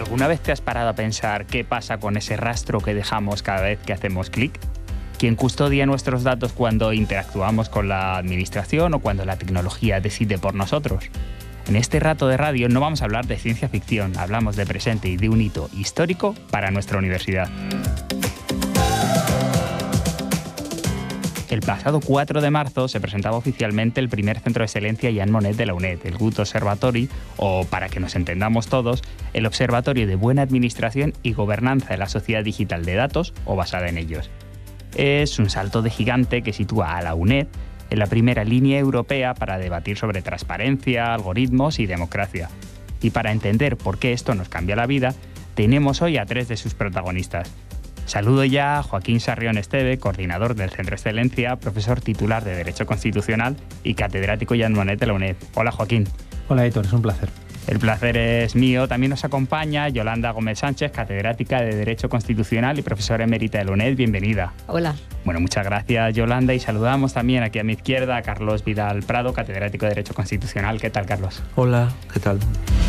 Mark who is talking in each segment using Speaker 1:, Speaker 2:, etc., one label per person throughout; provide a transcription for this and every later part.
Speaker 1: ¿Alguna vez te has parado a pensar qué pasa con ese rastro que dejamos cada vez que hacemos clic? ¿Quién custodia nuestros datos cuando interactuamos con la administración o cuando la tecnología decide por nosotros? En este rato de radio no vamos a hablar de ciencia ficción, hablamos de presente y de un hito histórico para nuestra universidad. El pasado 4 de marzo se presentaba oficialmente el primer centro de excelencia Jean Monnet de la UNED, el Good Observatory, o para que nos entendamos todos, el Observatorio de Buena Administración y Gobernanza de la Sociedad Digital de Datos o basada en ellos. Es un salto de gigante que sitúa a la UNED en la primera línea europea para debatir sobre transparencia, algoritmos y democracia. Y para entender por qué esto nos cambia la vida, tenemos hoy a 3 de sus protagonistas. Saludo ya a Joaquín Sarrión Esteve, coordinador del Centro de Excelencia, profesor titular de Derecho Constitucional y catedrático Jean Monnet de la UNED. Hola, Joaquín.
Speaker 2: Hola, Héctor, es un placer.
Speaker 1: El placer es mío. También nos acompaña Yolanda Gómez Sánchez, catedrática de Derecho Constitucional y profesora emérita de la UNED. Bienvenida.
Speaker 3: Hola.
Speaker 1: Bueno, muchas gracias, Yolanda. Y saludamos también aquí a mi izquierda a Carlos Vidal Prado, catedrático de Derecho Constitucional. ¿Qué tal, Carlos?
Speaker 4: Hola, ¿qué tal?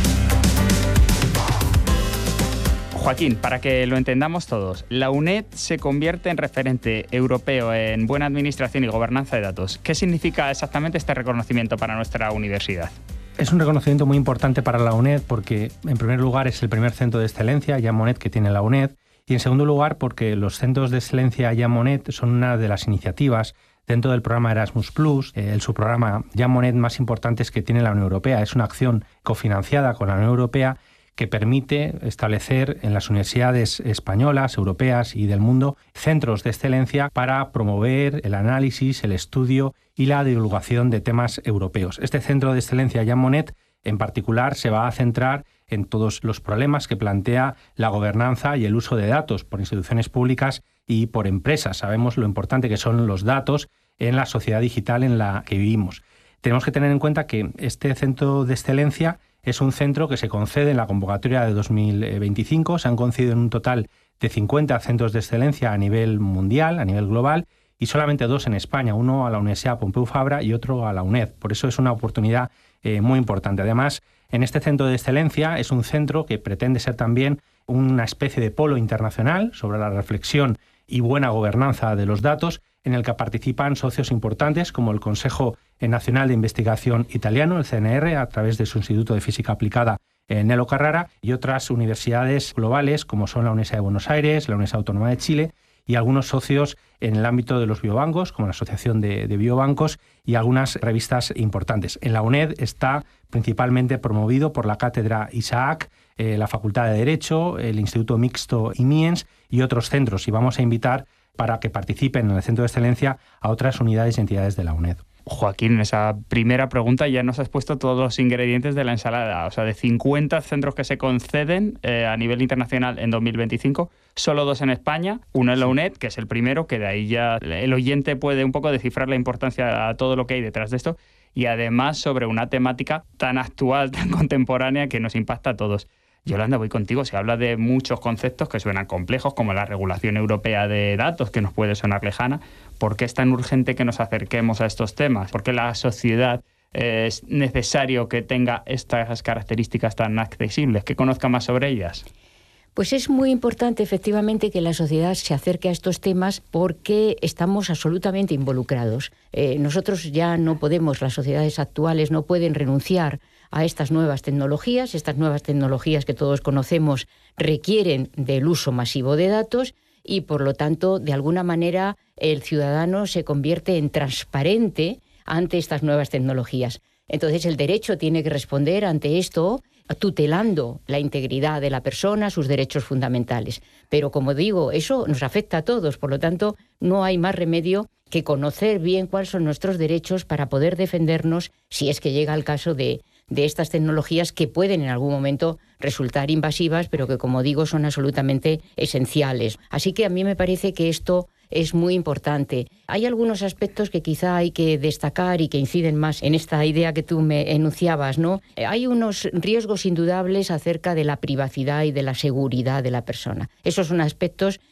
Speaker 1: Joaquín, para que lo entendamos todos, la UNED se convierte en referente europeo en buena administración y gobernanza de datos. ¿Qué significa exactamente este reconocimiento para nuestra universidad?
Speaker 2: Es un reconocimiento muy importante para la UNED porque, en primer lugar, es el primer centro de excelencia Jean Monnet que tiene la UNED y, en segundo lugar, porque los centros de excelencia Jean Monnet son una de las iniciativas dentro del programa Erasmus+, el subprograma Jean Monnet más importantes que tiene la Unión Europea. Es una acción cofinanciada con la Unión Europea que permite establecer en las universidades españolas, europeas y del mundo centros de excelencia para promover el análisis, el estudio y la divulgación de temas europeos. Este centro de excelencia Jean Monnet, en particular, se va a centrar en todos los problemas que plantea la gobernanza y el uso de datos por instituciones públicas y por empresas. Sabemos lo importante que son los datos en la sociedad digital en la que vivimos. Tenemos que tener en cuenta que este centro de excelencia es un centro que se concede en la convocatoria de 2025. Se han concedido en un total de 50 centros de excelencia a nivel mundial, a nivel global, y solamente 2 en España, uno a la Universidad Pompeu Fabra y otro a la UNED. Por eso es una oportunidad muy importante. Además, en este centro de excelencia es un centro que pretende ser también una especie de polo internacional sobre la reflexión y buena gobernanza de los datos, en el que participan socios importantes como el Consejo Nacional de Investigación Italiano, el CNR, a través de su Instituto de Física Aplicada Nelo Carrara, y otras universidades globales como son la Universidad de Buenos Aires, la Universidad Autónoma de Chile, y algunos socios en el ámbito de los biobancos, como la Asociación de Biobancos, y algunas revistas importantes. En la UNED está principalmente promovido por la Cátedra Isaac, la Facultad de Derecho, el Instituto Mixto IMIENS y otros centros, y vamos a invitar para que participen en el Centro de Excelencia a otras unidades y entidades de la UNED.
Speaker 1: Joaquín, en esa primera pregunta ya nos has puesto todos los ingredientes de la ensalada. O sea, de 50 centros que se conceden a nivel internacional en 2025, solo 2 en España, uno en la UNED, que es el primero, que de ahí ya el oyente puede un poco descifrar la importancia a todo lo que hay detrás de esto, y además sobre una temática tan actual, tan contemporánea, que nos impacta a todos. Yolanda, voy contigo. Se habla de muchos conceptos que suenan complejos, como la regulación europea de datos, que nos puede sonar lejana. ¿Por qué es tan urgente que nos acerquemos a estos temas? ¿Por qué la sociedad es necesario que tenga estas características tan accesibles, que conozca más sobre ellas?
Speaker 3: Pues es muy importante, efectivamente, que la sociedad se acerque a estos temas porque estamos absolutamente involucrados. Nosotros ya no podemos, las sociedades actuales no pueden renunciar a estas nuevas tecnologías. Estas nuevas tecnologías que todos conocemos requieren del uso masivo de datos y, por lo tanto, de alguna manera, el ciudadano se convierte en transparente ante estas nuevas tecnologías. Entonces, el derecho tiene que responder ante esto, tutelando la integridad de la persona, sus derechos fundamentales. Pero, como digo, eso nos afecta a todos. Por lo tanto, no hay más remedio que conocer bien cuáles son nuestros derechos para poder defendernos si es que llega el caso de estas tecnologías que pueden en algún momento resultar invasivas, pero que, como digo, son absolutamente esenciales. Así que a mí me parece que esto es muy importante. Hay algunos aspectos que quizá hay que destacar y que inciden más en esta idea que tú me enunciabas, ¿no? Hay unos riesgos indudables acerca de la privacidad y de la seguridad de la persona. Esos son aspectos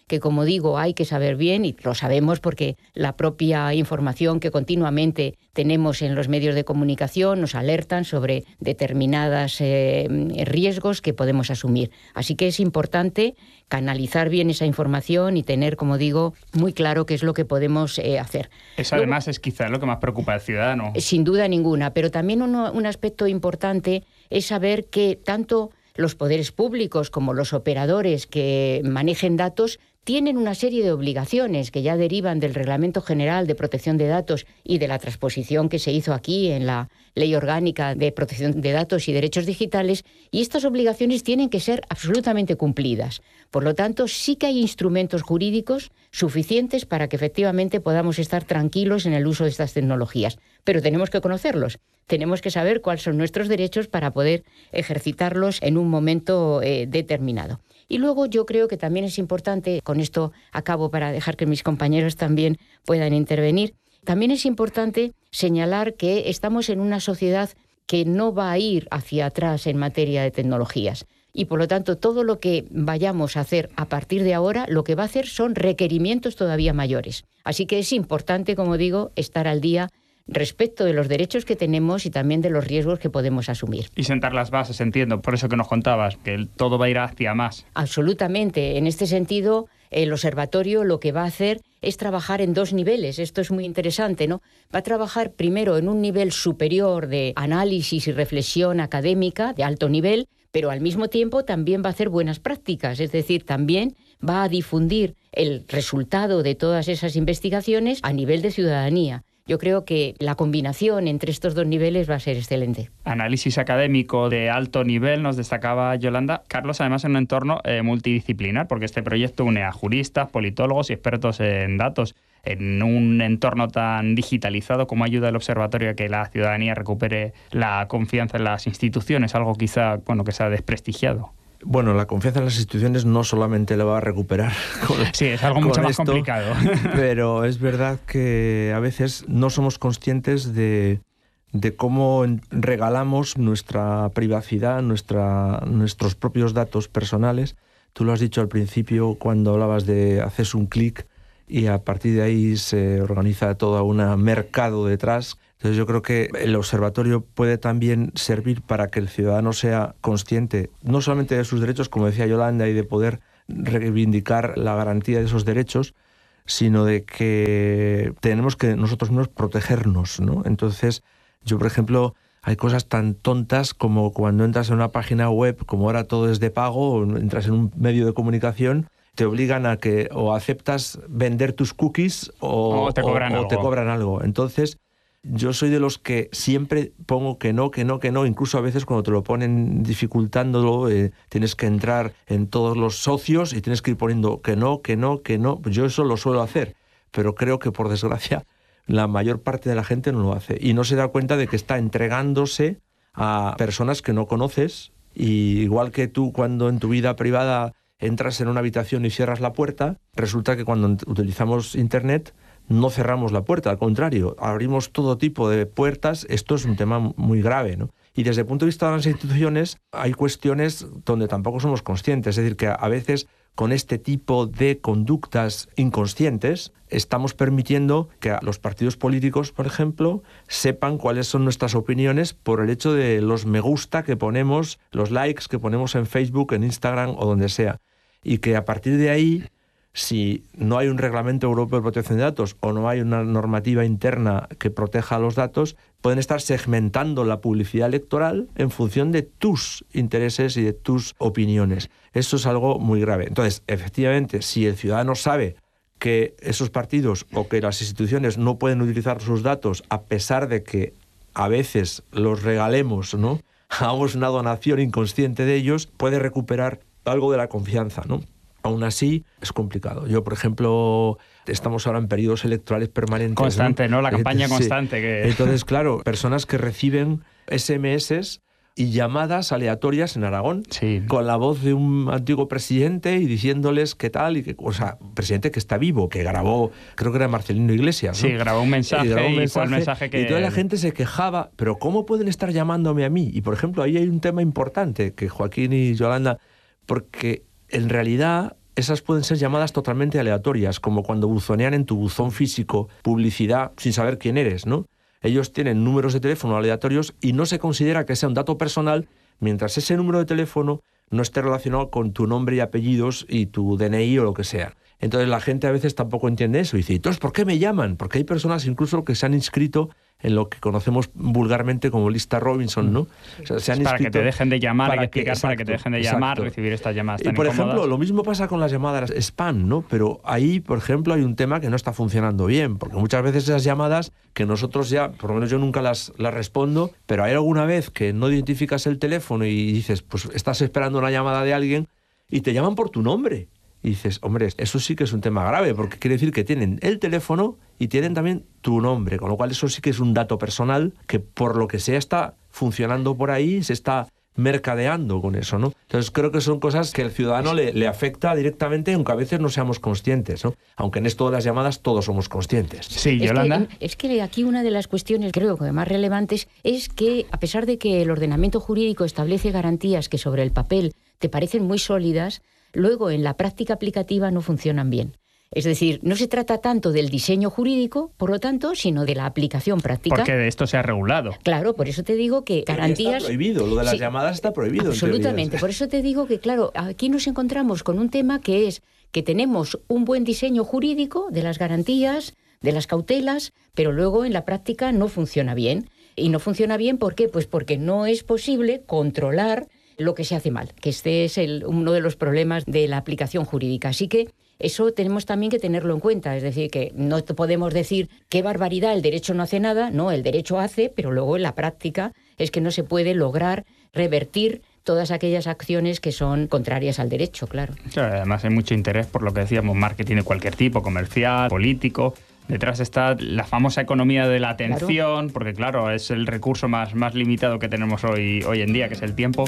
Speaker 3: que, como digo, hay que saber bien, y lo sabemos porque la propia información que continuamente tenemos en los medios de comunicación nos alertan sobre determinados riesgos que podemos asumir. Así que es importante canalizar bien esa información y tener, como digo, muy claro qué es lo que podemos hacer.
Speaker 1: Eso además es quizás lo que más preocupa al ciudadano.
Speaker 3: Sin duda ninguna, pero también un aspecto importante es saber que tanto los poderes públicos como los operadores que manejen datos tienen una serie de obligaciones que ya derivan del Reglamento General de Protección de Datos y de la transposición que se hizo aquí en la Ley Orgánica de Protección de Datos y Derechos Digitales, y estas obligaciones tienen que ser absolutamente cumplidas. Por lo tanto, sí que hay instrumentos jurídicos suficientes para que efectivamente podamos estar tranquilos en el uso de estas tecnologías, pero tenemos que conocerlos. Tenemos que saber cuáles son nuestros derechos para poder ejercitarlos en un momento determinado. Y luego yo creo que también es importante, con esto acabo para dejar que mis compañeros también puedan intervenir, también es importante señalar que estamos en una sociedad que no va a ir hacia atrás en materia de tecnologías. Y por lo tanto, todo lo que vayamos a hacer a partir de ahora, lo que va a hacer son requerimientos todavía mayores. Así que es importante, como digo, estar al día respecto de los derechos que tenemos y también de los riesgos que podemos asumir.
Speaker 1: Y sentar las bases, entiendo, por eso que nos contabas, que todo va a ir hacia más.
Speaker 3: Absolutamente. En este sentido, el observatorio lo que va a hacer es trabajar en 2 niveles. Esto es muy interesante, ¿no? Va a trabajar primero en un nivel superior de análisis y reflexión académica de alto nivel, pero al mismo tiempo también va a hacer buenas prácticas, es decir, también va a difundir el resultado de todas esas investigaciones a nivel de ciudadanía. Yo creo que la combinación entre estos 2 niveles va a ser excelente.
Speaker 1: Análisis académico de alto nivel, nos destacaba Yolanda. Carlos, además en un entorno multidisciplinar, porque este proyecto une a juristas, politólogos y expertos en datos. En un entorno tan digitalizado, ¿cómo ayuda el observatorio a que la ciudadanía recupere la confianza en las instituciones? Algo quizá, que se ha desprestigiado.
Speaker 4: Bueno, la confianza en las instituciones no solamente la va a recuperar
Speaker 1: sí, es algo mucho más complicado.
Speaker 4: Pero es verdad que a veces no somos conscientes de cómo regalamos nuestra privacidad, nuestros propios datos personales. Tú lo has dicho al principio cuando hablabas de haces un clic y a partir de ahí se organiza todo un mercado detrás. Entonces yo creo que el observatorio puede también servir para que el ciudadano sea consciente no solamente de sus derechos, como decía Yolanda, y de poder reivindicar la garantía de esos derechos, sino de que tenemos que nosotros mismos protegernos, ¿no? Entonces yo, por ejemplo, hay cosas tan tontas como cuando entras en una página web, como ahora todo es de pago, o entras en un medio de comunicación, te obligan a que o aceptas vender tus cookies o te cobran algo. Entonces yo soy de los que siempre pongo que no, incluso a veces cuando te lo ponen dificultándolo, tienes que entrar en todos los socios y tienes que ir poniendo que no. Yo eso lo suelo hacer, pero creo que por desgracia la mayor parte de la gente no lo hace y no se da cuenta de que está entregándose a personas que no conoces, y igual que tú cuando en tu vida privada entras en una habitación y cierras la puerta, resulta que cuando utilizamos Internet no cerramos la puerta, al contrario, abrimos todo tipo de puertas. Esto es un tema muy grave, ¿no? Y desde el punto de vista de las instituciones hay cuestiones donde tampoco somos conscientes, es decir, que a veces con este tipo de conductas inconscientes estamos permitiendo que los partidos políticos, por ejemplo, sepan cuáles son nuestras opiniones por el hecho de los me gusta que ponemos, los likes que ponemos en Facebook, en Instagram o donde sea, y que a partir de ahí, si no hay un reglamento europeo de protección de datos o no hay una normativa interna que proteja los datos, pueden estar segmentando la publicidad electoral en función de tus intereses y de tus opiniones. Eso es algo muy grave. Entonces, efectivamente, si el ciudadano sabe que esos partidos o que las instituciones no pueden utilizar sus datos a pesar de que a veces los regalemos, ¿no?, hagamos una donación inconsciente de ellos, puede recuperar algo de la confianza, ¿no? Aún así, es complicado. Yo, por ejemplo, estamos ahora en periodos electorales permanentes.
Speaker 1: Constante, ¿no? La campaña
Speaker 4: sí.
Speaker 1: Constante. Que...
Speaker 4: Entonces, claro, personas que reciben SMS y llamadas aleatorias en Aragón,
Speaker 1: sí,
Speaker 4: con la voz de un antiguo presidente y diciéndoles qué tal, y o sea, presidente que está vivo, que grabó, creo que era Marcelino Iglesias, ¿no?
Speaker 1: Sí, grabó un mensaje y fue el mensaje que...
Speaker 4: Y toda la gente se quejaba, pero ¿cómo pueden estar llamándome a mí? Y, por ejemplo, ahí hay un tema importante que Joaquín y Yolanda, porque en realidad esas pueden ser llamadas totalmente aleatorias, como cuando buzonean en tu buzón físico publicidad sin saber quién eres, ¿no? Ellos tienen números de teléfono aleatorios y no se considera que sea un dato personal mientras ese número de teléfono no esté relacionado con tu nombre y apellidos y tu DNI o lo que sea. Entonces la gente a veces tampoco entiende eso y dice, entonces, ¿por qué me llaman? Porque hay personas incluso que se han inscrito en lo que conocemos vulgarmente como lista Robinson, ¿no? O sea, se han
Speaker 1: para que te dejen de llamar, hay que explicar
Speaker 4: exacto,
Speaker 1: para que te dejen de llamar,
Speaker 4: exacto.
Speaker 1: recibir estas llamadas tan
Speaker 4: Y por
Speaker 1: incómodas.
Speaker 4: ejemplo, lo mismo pasa con las llamadas spam, ¿no? Pero ahí, por ejemplo, hay un tema que no está funcionando bien, porque muchas veces esas llamadas que nosotros ya, por lo menos yo nunca las respondo, pero hay alguna vez que no identificas el teléfono y dices, pues estás esperando una llamada de alguien y te llaman por tu nombre. Y dices, hombre, eso sí que es un tema grave, porque quiere decir que tienen el teléfono y tienen también tu nombre, con lo cual eso sí que es un dato personal que por lo que sea está funcionando por ahí, se está mercadeando con eso, ¿no? Entonces creo que son cosas que al ciudadano le afecta directamente, aunque a veces no seamos conscientes, ¿no? Aunque en esto de las llamadas todos somos conscientes.
Speaker 1: Sí, Yolanda.
Speaker 3: Es que aquí una de las cuestiones, creo que más relevantes, es que a pesar de que el ordenamiento jurídico establece garantías que sobre el papel te parecen muy sólidas, luego en la práctica aplicativa no funcionan bien. Es decir, no se trata tanto del diseño jurídico, por lo tanto, sino de la aplicación práctica.
Speaker 1: Porque de esto se ha regulado.
Speaker 3: Claro, por eso te digo que garantías...
Speaker 4: Está prohibido, lo de las llamadas está prohibido.
Speaker 3: Absolutamente, por eso te digo que, claro, aquí nos encontramos con un tema que es que tenemos un buen diseño jurídico de las garantías, de las cautelas, pero luego en la práctica no funciona bien. Y no funciona bien, ¿por qué? Pues porque no es posible controlar lo que se hace mal, que este es uno de los problemas de la aplicación jurídica. Así que eso tenemos también que tenerlo en cuenta, es decir, que no podemos decir qué barbaridad, el derecho no hace nada, no, el derecho hace, pero luego en la práctica es que no se puede lograr revertir todas aquellas acciones que son contrarias al derecho, claro.
Speaker 1: Claro, además hay mucho interés por lo que decíamos, marketing de cualquier tipo, comercial, político. Detrás está la famosa economía de la atención, claro. Porque claro, es el recurso más limitado que tenemos hoy en día, que es el tiempo.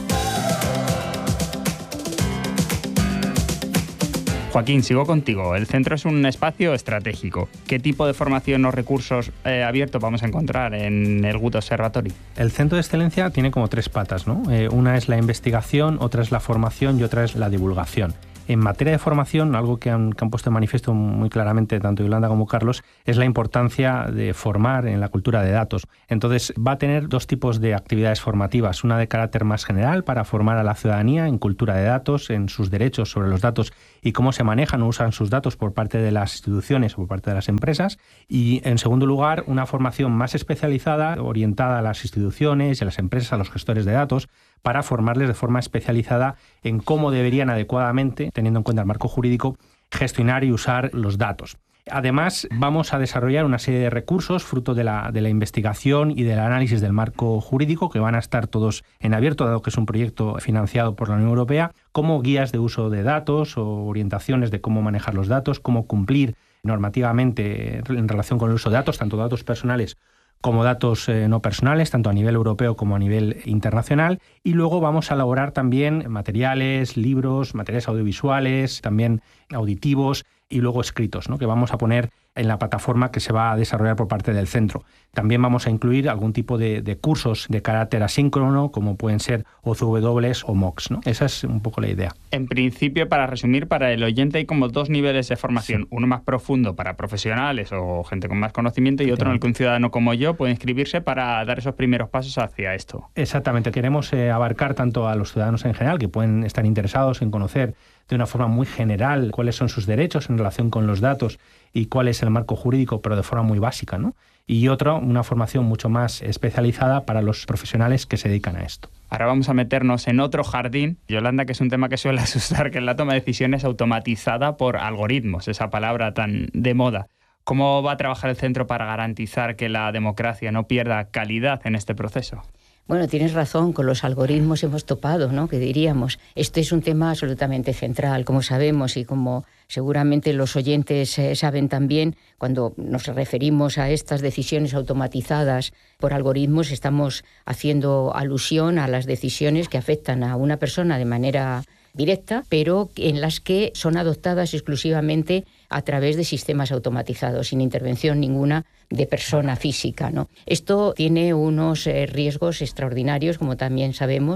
Speaker 1: Joaquín, sigo contigo. El centro es un espacio estratégico. ¿Qué tipo de formación o recursos abiertos vamos a encontrar en el Gut Observatory?
Speaker 2: El centro de excelencia tiene como tres patas, ¿no? Una es la investigación, otra es la formación y otra es la divulgación. En materia de formación, algo que han puesto en manifiesto muy claramente tanto Yolanda como Carlos, es la importancia de formar en la cultura de datos. Entonces, va a tener dos tipos de actividades formativas. Una de carácter más general, para formar a la ciudadanía en cultura de datos, en sus derechos sobre los datos y cómo se manejan o usan sus datos por parte de las instituciones o por parte de las empresas. Y, en segundo lugar, una formación más especializada, orientada a las instituciones y a las empresas, a los gestores de datos, para formarles de forma especializada en cómo deberían adecuadamente, teniendo en cuenta el marco jurídico, gestionar y usar los datos. Además, vamos a desarrollar una serie de recursos fruto de la investigación y del análisis del marco jurídico, que van a estar todos en abierto, dado que es un proyecto financiado por la Unión Europea, como guías de uso de datos o orientaciones de cómo manejar los datos, cómo cumplir normativamente en relación con el uso de datos, tanto datos personales como datos no personales, tanto a nivel europeo como a nivel internacional. Y luego vamos a elaborar también materiales, libros, materiales audiovisuales, también auditivos y luego escritos, ¿no?, que vamos a poner en la plataforma que se va a desarrollar por parte del centro. También vamos a incluir algún tipo de cursos de carácter asíncrono, como pueden ser OCW o MOOCs, ¿no? Esa es un poco la idea.
Speaker 1: En principio, para resumir, para el oyente hay como dos niveles de formación. Sí. Uno más profundo para profesionales o gente con más conocimiento y otro en el que un ciudadano como yo puede inscribirse para dar esos primeros pasos hacia esto.
Speaker 2: Exactamente. Queremos abarcar tanto a los ciudadanos en general, que pueden estar interesados en conocer de una forma muy general cuáles son sus derechos en relación con los datos y cuál es el marco jurídico, pero de forma muy básica, ¿no? Y otra, una formación mucho más especializada para los profesionales que se dedican a esto.
Speaker 1: Ahora vamos a meternos en otro jardín, Yolanda, que es un tema que suele asustar, que es la toma de decisiones automatizada por algoritmos, esa palabra tan de moda. ¿Cómo va a trabajar el centro para garantizar que la democracia no pierda calidad en este proceso?
Speaker 3: Bueno, tienes razón, con los algoritmos hemos topado, ¿no?, que diríamos. Este es un tema absolutamente central, como sabemos y como seguramente los oyentes saben también. Cuando nos referimos a estas decisiones automatizadas por algoritmos, estamos haciendo alusión a las decisiones que afectan a una persona de manera directa, pero en las que son adoptadas exclusivamente a través de sistemas automatizados, sin intervención ninguna de persona física, ¿no? Esto tiene unos riesgos extraordinarios, como también sabemos,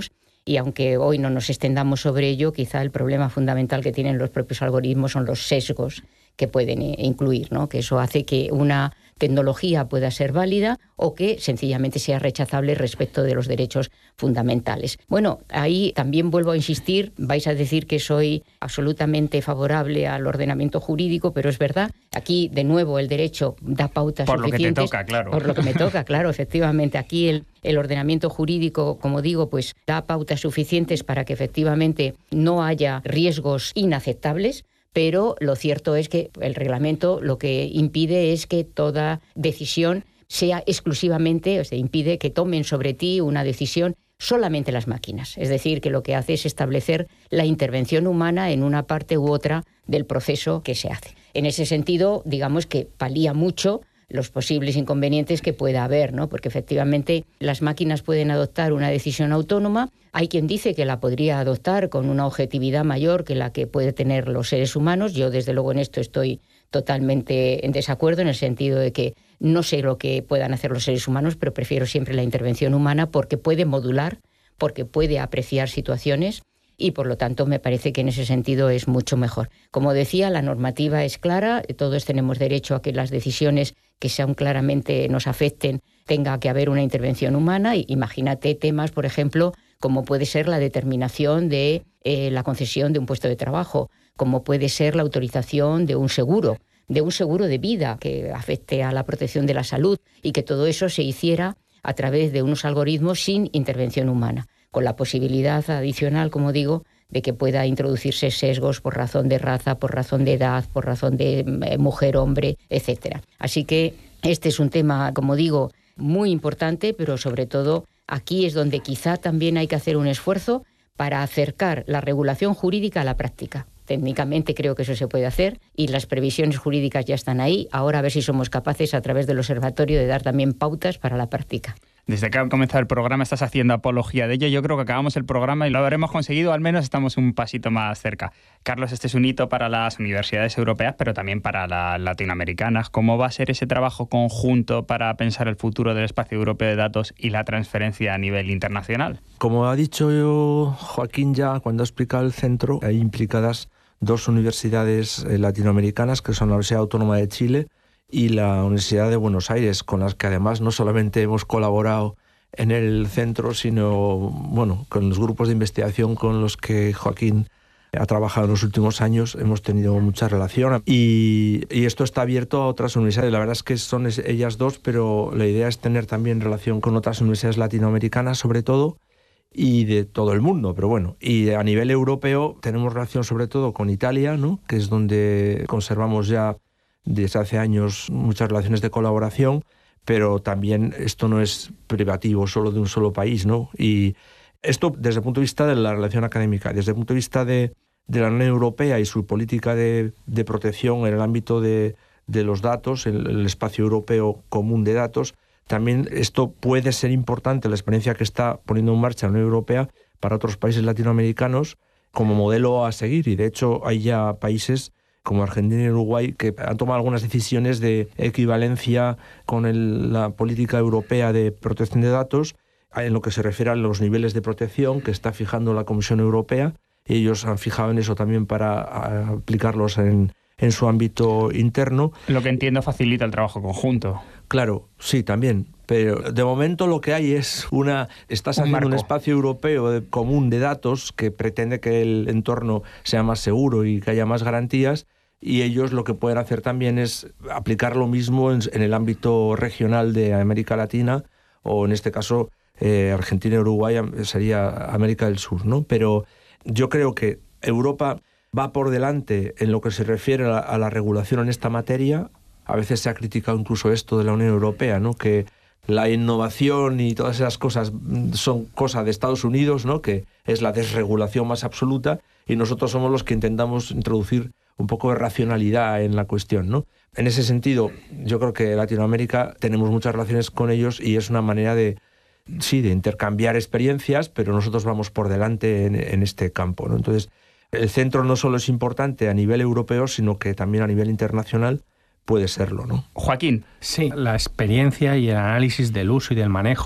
Speaker 3: y aunque hoy no nos extendamos sobre ello, quizá el problema fundamental que tienen los propios algoritmos son los sesgos que pueden incluir, ¿no? Que eso hace que una tecnología pueda ser válida o que sencillamente sea rechazable respecto de los derechos fundamentales. Bueno, ahí también vuelvo a insistir, vais a decir que soy absolutamente favorable al ordenamiento jurídico, pero es verdad, aquí de nuevo el derecho da pautas
Speaker 1: por
Speaker 3: suficientes.
Speaker 1: Por lo que te toca, claro.
Speaker 3: Por lo que me toca, claro, efectivamente. Aquí el ordenamiento jurídico, como digo, pues da pautas suficientes para que efectivamente no haya riesgos inaceptables. Pero lo cierto es que el reglamento lo que impide es que toda decisión sea exclusivamente, o sea, impide que tomen sobre ti una decisión solamente las máquinas. Es decir, que lo que hace es establecer la intervención humana en una parte u otra del proceso que se hace. En ese sentido, digamos que palía mucho los posibles inconvenientes que pueda haber, ¿no? Porque efectivamente las máquinas pueden adoptar una decisión autónoma. Hay quien dice que la podría adoptar con una objetividad mayor que la que puede tener los seres humanos. Yo, desde luego, en esto estoy totalmente en desacuerdo, en el sentido de que no sé lo que puedan hacer los seres humanos, pero prefiero siempre la intervención humana porque puede modular, porque puede apreciar situaciones y, por lo tanto, me parece que en ese sentido es mucho mejor. Como decía, la normativa es clara, todos tenemos derecho a que las decisiones que sean claramente nos afecten tenga que haber una intervención humana. Y imagínate temas, por ejemplo, como puede ser la determinación de la concesión de un puesto de trabajo, como puede ser la autorización de un seguro de vida que afecte a la protección de la salud y que todo eso se hiciera a través de unos algoritmos sin intervención humana, con la posibilidad adicional, como digo, de que pueda introducirse sesgos por razón de raza, por razón de edad, por razón de mujer, hombre, etcétera. Así que este es un tema, como digo, muy importante, pero sobre todo aquí es donde quizá también hay que hacer un esfuerzo para acercar la regulación jurídica a la práctica. Técnicamente creo que eso se puede hacer y las previsiones jurídicas ya están ahí. Ahora a ver si somos capaces a través del observatorio de dar también pautas para la práctica.
Speaker 1: Desde que ha comenzado el programa estás haciendo apología de ello. Yo creo que acabamos el programa y lo habremos conseguido, al menos estamos un pasito más cerca. Carlos, este es un hito para las universidades europeas, pero también para las latinoamericanas. ¿Cómo va a ser ese trabajo conjunto para pensar el futuro del espacio europeo de datos y la transferencia a nivel internacional?
Speaker 4: Como ha dicho Joaquín ya cuando ha explicado el centro, hay implicadas dos universidades latinoamericanas, que son la Universidad Autónoma de Chile y la Universidad de Buenos Aires, con las que además no solamente hemos colaborado en el centro, sino bueno, con los grupos de investigación con los que Joaquín ha trabajado en los últimos años, hemos tenido mucha relación y esto está abierto a otras universidades. La verdad es que son ellas dos, pero la idea es tener también relación con otras universidades latinoamericanas, sobre todo, y de todo el mundo, pero bueno, y a nivel europeo tenemos relación sobre todo con Italia, ¿no? Que es donde conservamos ya desde hace años muchas relaciones de colaboración, pero también esto no es privativo solo de un solo país, ¿no? Y esto desde el punto de vista de la relación académica, desde el punto de vista de la Unión Europea y su política de protección en el ámbito de los datos, el espacio europeo común de datos, también esto puede ser importante, la experiencia que está poniendo en marcha la Unión Europea para otros países latinoamericanos como modelo a seguir. Y de hecho hay ya países como Argentina y Uruguay que han tomado algunas decisiones de equivalencia con la política europea de protección de datos en lo que se refiere a los niveles de protección que está fijando la Comisión Europea. Ellos han fijado en eso también para aplicarlos en su ámbito interno.
Speaker 1: Lo que entiendo facilita el trabajo conjunto.
Speaker 4: Claro, sí, también. Pero de momento lo que hay es estás haciendo un espacio europeo común de datos que pretende que el entorno sea más seguro y que haya más garantías, y ellos lo que pueden hacer también es aplicar lo mismo en el ámbito regional de América Latina, o en este caso Argentina y Uruguay sería América del Sur, ¿no? Pero yo creo que Europa va por delante en lo que se refiere a la regulación en esta materia. A veces se ha criticado incluso esto de la Unión Europea, ¿no? Que la innovación y todas esas cosas son cosa de Estados Unidos, ¿no? Que es la desregulación más absoluta, y nosotros somos los que intentamos introducir un poco de racionalidad en la cuestión, ¿no? En ese sentido, yo creo que Latinoamérica tenemos muchas relaciones con ellos y es una manera de intercambiar experiencias, pero nosotros vamos por delante en este campo, ¿no? Entonces, el centro no solo es importante a nivel europeo, sino que también a nivel internacional puede serlo, ¿no?
Speaker 1: Joaquín.
Speaker 2: Sí, la experiencia y el análisis del uso y del manejo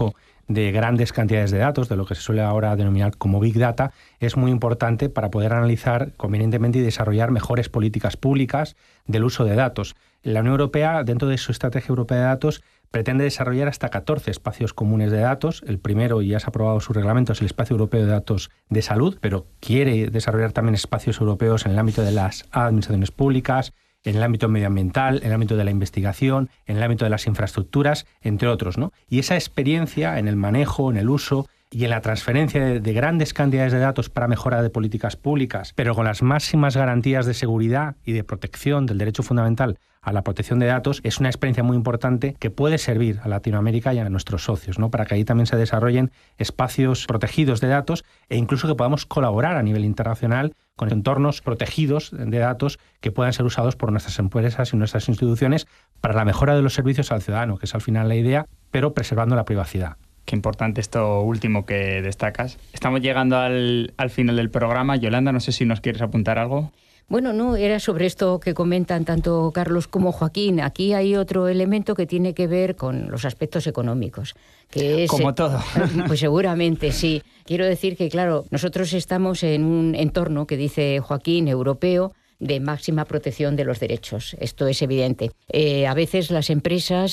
Speaker 2: de grandes cantidades de datos, de lo que se suele ahora denominar como Big Data, es muy importante para poder analizar convenientemente y desarrollar mejores políticas públicas del uso de datos. La Unión Europea, dentro de su Estrategia Europea de Datos, pretende desarrollar hasta 14 espacios comunes de datos. El primero, y ya se ha aprobado su reglamento, es el Espacio Europeo de Datos de Salud, pero quiere desarrollar también espacios europeos en el ámbito de las administraciones públicas, en el ámbito medioambiental, en el ámbito de la investigación, en el ámbito de las infraestructuras, entre otros, ¿no? Y esa experiencia en el manejo, en el uso y en la transferencia de grandes cantidades de datos para mejora de políticas públicas, pero con las máximas garantías de seguridad y de protección del derecho fundamental a la protección de datos, es una experiencia muy importante que puede servir a Latinoamérica y a nuestros socios, ¿no? Para que ahí también se desarrollen espacios protegidos de datos e incluso que podamos colaborar a nivel internacional con entornos protegidos de datos que puedan ser usados por nuestras empresas y nuestras instituciones para la mejora de los servicios al ciudadano, que es al final la idea, pero preservando la privacidad.
Speaker 1: Qué importante esto último que destacas. Estamos llegando al final del programa. Yolanda, no sé si nos quieres apuntar algo.
Speaker 3: Bueno, no, era sobre esto que comentan tanto Carlos como Joaquín. Aquí hay otro elemento que tiene que ver con los aspectos económicos. Que es,
Speaker 1: como todo.
Speaker 3: Pues seguramente, sí. Quiero decir que, claro, nosotros estamos en un entorno, que dice Joaquín, europeo, de máxima protección de los derechos. Esto es evidente. A veces las empresas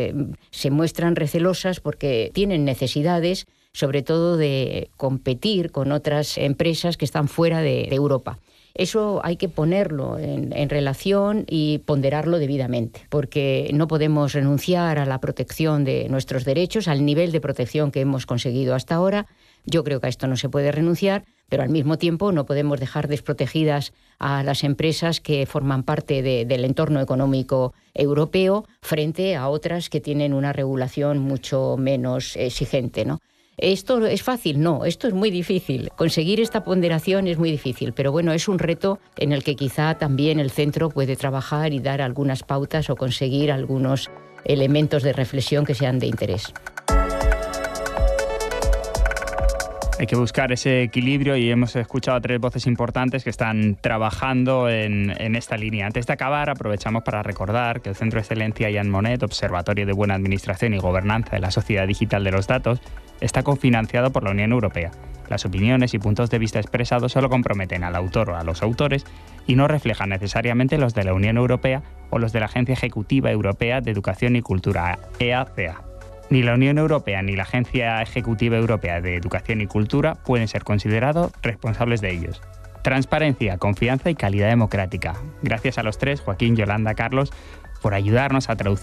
Speaker 3: se muestran recelosas porque tienen necesidades, sobre todo de competir con otras empresas que están fuera de Europa. Eso hay que ponerlo en relación y ponderarlo debidamente, porque no podemos renunciar a la protección de nuestros derechos, al nivel de protección que hemos conseguido hasta ahora. Yo creo que a esto no se puede renunciar, pero al mismo tiempo no podemos dejar desprotegidas a las empresas que forman parte del entorno económico europeo frente a otras que tienen una regulación mucho menos exigente, ¿no? ¿Esto es fácil? No, esto es muy difícil. Conseguir esta ponderación es muy difícil, pero bueno, es un reto en el que quizá también el centro puede trabajar y dar algunas pautas o conseguir algunos elementos de reflexión que sean de interés.
Speaker 1: Hay que buscar ese equilibrio y hemos escuchado a 3 voces importantes que están trabajando en esta línea. Antes de acabar, aprovechamos para recordar que el Centro de Excelencia Jean Monnet, Observatorio de Buena Administración y Gobernanza de la Sociedad Digital de los Datos, está cofinanciado por la Unión Europea. Las opiniones y puntos de vista expresados solo comprometen al autor o a los autores y no reflejan necesariamente los de la Unión Europea o los de la Agencia Ejecutiva Europea de Educación y Cultura, EACA. Ni la Unión Europea ni la Agencia Ejecutiva Europea de Educación y Cultura pueden ser considerados responsables de ellos. Transparencia, confianza y calidad democrática. Gracias a los 3, Joaquín, Yolanda, Carlos, por ayudarnos a traducir